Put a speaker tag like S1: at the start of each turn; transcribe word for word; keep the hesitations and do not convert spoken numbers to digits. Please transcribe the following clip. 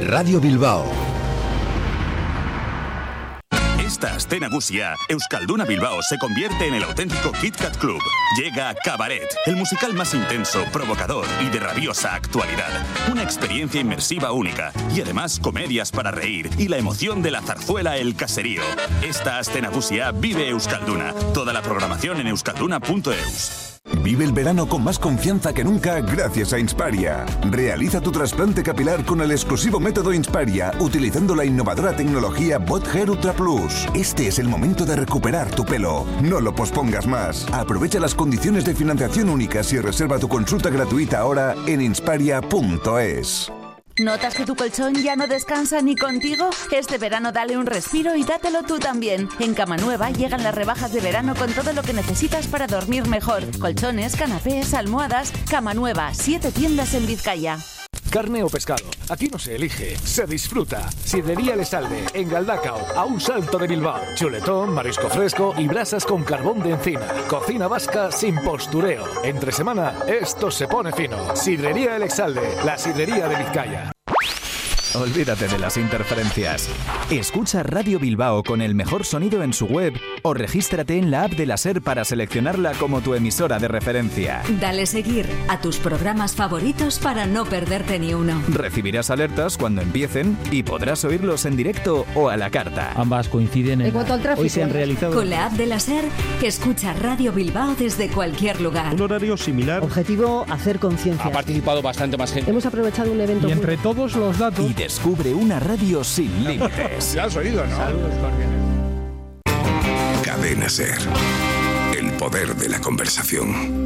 S1: Radio Bilbao.
S2: Esta Aste Nagusia, Euskalduna Bilbao se convierte en el auténtico Kit Kat Club. Llega Cabaret, el musical más intenso, provocador y de rabiosa actualidad. Una experiencia inmersiva única y además comedias para reír y la emoción de la zarzuela El Caserío. Esta Aste Nagusia vive Euskalduna. Toda la programación en euskalduna punto eus.
S3: Vive el verano con más confianza que nunca gracias a Insparia. Realiza tu trasplante capilar con el exclusivo método Insparia, utilizando la innovadora tecnología Bot Hair Ultra Plus. Este es el momento de recuperar tu pelo. No lo pospongas más. Aprovecha las condiciones de financiación únicas y reserva tu consulta gratuita ahora en insparia punto es.
S4: ¿Notas que tu colchón ya no descansa ni contigo? Este verano dale un respiro y dátelo tú también. En Cama Nueva llegan las rebajas de verano con todo lo que necesitas para dormir mejor. Colchones, canapés, almohadas. Cama Nueva, siete tiendas en Vizcaya.
S5: Carne o pescado, aquí no se elige, se disfruta. Sidrería El Esalde, en Galdacao, a un salto de Bilbao. Chuletón, marisco fresco y brasas con carbón de encina. Cocina vasca sin postureo. Entre semana, esto se pone fino. Sidrería El Esalde, la sidrería de Vizcaya.
S6: Olvídate de las interferencias. Escucha Radio Bilbao con el mejor sonido en su web o regístrate en la app de la SER para seleccionarla como tu emisora de referencia.
S7: Dale seguir a tus programas favoritos para no perderte ni uno.
S6: Recibirás alertas cuando empiecen y podrás oírlos en directo o a la carta.
S8: Ambas coinciden en...
S9: En cuanto al tráfico,
S8: hoy se han realizado...
S7: Con la app de la SER, escucha Radio Bilbao desde cualquier lugar.
S10: Un horario similar.
S9: Objetivo, hacer conciencia.
S11: Ha participado bastante más gente.
S9: Hemos aprovechado un evento...
S8: Y entre muy... todos los datos...
S6: Y descubre una radio sin límites.
S11: ¿Ya has oído, no?
S8: Saludos cordiales.
S3: Cadena SER. El poder de la conversación.